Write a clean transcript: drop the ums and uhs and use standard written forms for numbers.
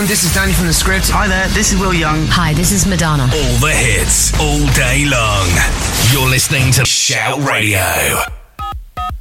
this is Danny from The Script. Hi there, this is Will Young. Hi, this is Madonna. All the hits, all day long. You're listening to Shout Radio.